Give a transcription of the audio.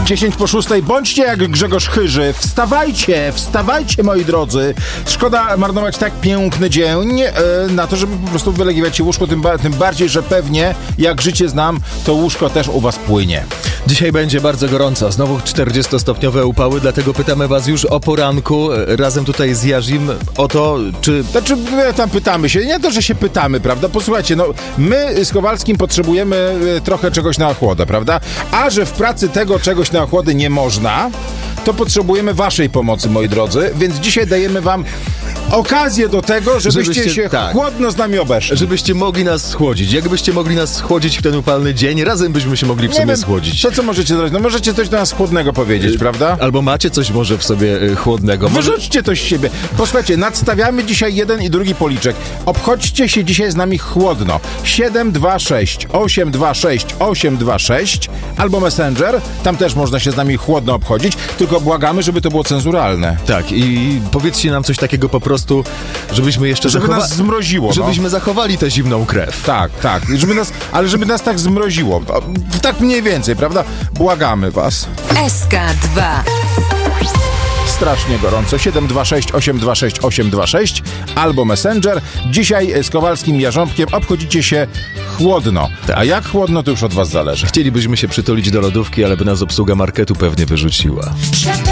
5:50, bądźcie jak Grzegorz Chyży. Wstawajcie, moi drodzy. Szkoda marnować tak piękny dzień na to, żeby po prostu wylegiwać się łóżko, tym bardziej, że pewnie, jak życie znam, to łóżko też u was płynie. Dzisiaj będzie bardzo gorąco, znowu 40-stopniowe upały, dlatego pytamy was już o poranku, razem tutaj z Jarzim, o to, czy... Znaczy, my tam pytamy się, nie to, że się pytamy, prawda? Posłuchajcie, no, my z Kowalskim potrzebujemy trochę czegoś na ochłodę, prawda? A że w pracy tego czegoś na ochłodę nie można, to potrzebujemy waszej pomocy, moi drodzy, więc dzisiaj dajemy wam okazję do tego, żebyście się chłodno z nami obeszli. Żebyście mogli nas schłodzić. Jakbyście mogli nas schłodzić w ten upalny dzień, razem byśmy się mogli w sumie schłodzić. Co możecie zrobić? No możecie coś do nas chłodnego powiedzieć, prawda? Albo macie coś może w sobie chłodnego. Wyrzućcie to z siebie. Posłuchajcie, nadstawiamy dzisiaj jeden i drugi policzek. Obchodźcie się dzisiaj z nami chłodno. 726 826 826 albo Messenger. Tam też można się z nami chłodno obchodzić, tylko błagamy, żeby to było cenzuralne. Tak, i powiedzcie nam coś takiego po prostu, żebyśmy jeszcze żeby nas zmroziło. Żebyśmy zachowali tę zimną krew. Tak. Żeby nas tak zmroziło. Tak mniej więcej, prawda? Błagamy was. SK2. Strasznie gorąco. 726 826 826 albo Messenger. Dzisiaj z Kowalskim Jarząbkiem obchodzicie się chłodno. A jak chłodno, to już od was zależy. Chcielibyśmy się przytulić do lodówki, ale by nas obsługa marketu pewnie wyrzuciła.